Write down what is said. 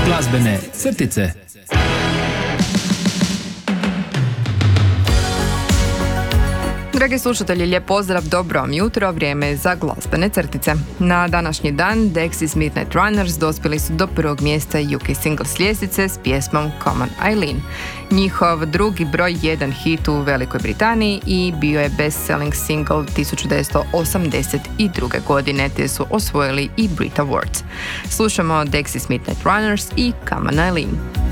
Glazbene crtice. Dragi slušatelji, lijep pozdrav, dobro vam jutro, vrijeme je za glazbene crtice. Na današnji dan Dexys Midnight Runners dospjeli su do prvog mjesta UK singles ljestvice s pjesmom Come on Eileen. Njihov drugi broj 1 hit u Velikoj Britaniji i bio je best-selling single 1982. godine, te su osvojili i Brit Awards. Slušamo Dexys Midnight Runners i Come on Eileen.